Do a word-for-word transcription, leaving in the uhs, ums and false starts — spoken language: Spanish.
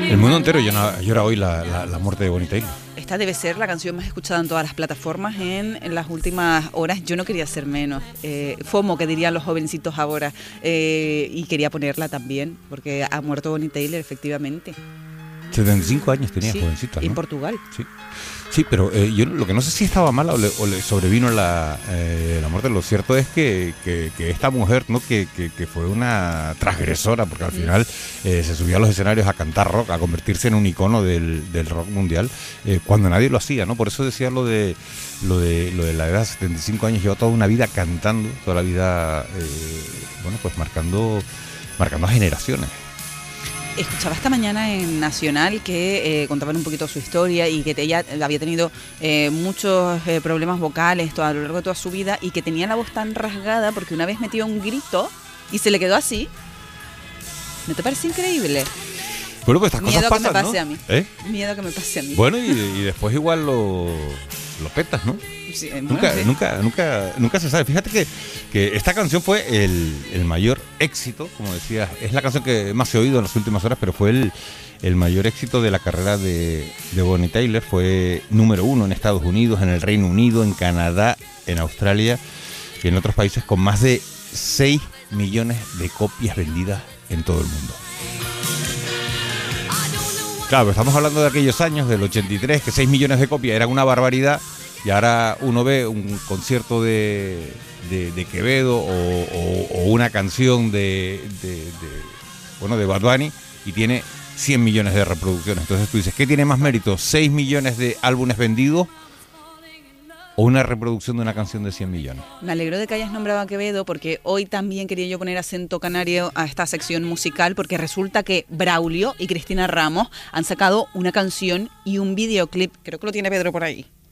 El mundo entero llora, llora hoy la, la, la muerte de Bonnie Tyler. Esta debe ser la canción más escuchada en todas las plataformas en, en las últimas horas. Yo no quería ser menos. Eh, FOMO, que dirían los jovencitos ahora. Eh, y quería ponerla también, porque ha muerto Bonnie Tyler, efectivamente. setenta y cinco años tenía, Sí, jovencita, ¿no? en Portugal. Sí, sí, pero eh, yo lo que no sé si estaba mala o le, o le sobrevino la, eh, la muerte. Lo cierto es que, que, que esta mujer, ¿no? Que, que, que fue una transgresora, porque al final eh, se subió a los escenarios a cantar rock, a convertirse en un icono del, del rock mundial, eh, cuando nadie lo hacía, ¿no? Por eso decía lo de lo de lo de la edad de setenta y cinco años. Lleva toda una vida cantando, toda la vida, eh, bueno, pues marcando, marcando a generaciones. Escuchaba esta mañana en Nacional que eh, contaban un poquito su historia y que ella había tenido eh, muchos eh, problemas vocales todo, a lo largo de toda su vida, y que tenía la voz tan rasgada porque una vez metió un grito y se le quedó así. ¿No te parece increíble? Bueno, pues estas Miedo cosas pasan, que me pase ¿no? a mí. ¿Eh? Miedo que me pase a mí. Bueno, y, y después igual lo, lo petas, ¿no? Sí, bueno, Nunca, sí. nunca, nunca, nunca se sabe. Fíjate que, que esta canción fue el, el mayor éxito, como decías, es la canción que más se ha oído en las últimas horas, pero fue el, el mayor éxito de la carrera de, de Bonnie Tyler. Fue número uno en Estados Unidos, en el Reino Unido, en Canadá, en Australia y en otros países, con más de seis millones de copias vendidas en todo el mundo. Claro, estamos hablando de aquellos años, del ochenta y tres, que seis millones de copias eran una barbaridad, y ahora uno ve un concierto de, de, de Quevedo o, o, o una canción de, de, de, bueno, de Bad Bunny y tiene cien millones de reproducciones. Entonces tú dices, ¿qué tiene más mérito? ¿seis millones de álbumes vendidos o una reproducción de una canción de cien millones? Me alegro de que hayas nombrado a Quevedo, porque hoy también quería yo poner acento canario a esta sección musical, porque resulta que Braulio y Cristina Ramos han sacado una canción y un videoclip. Creo que lo tiene Pedro por ahí.